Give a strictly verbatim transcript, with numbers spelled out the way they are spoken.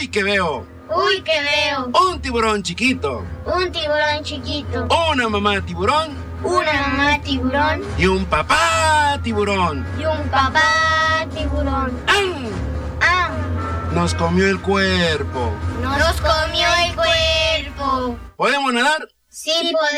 ¿qué veo? Uy, ¿qué veo? Un tiburón chiquito. Un tiburón chiquito. Una mamá tiburón. Una mamá tiburón. Y un papá tiburón. Y un papá tiburón. ¡Am! ¡Ah! Nos comió el cuerpo. Nos comió el cuerpo. ¿Podemos nadar? Sí, podemos.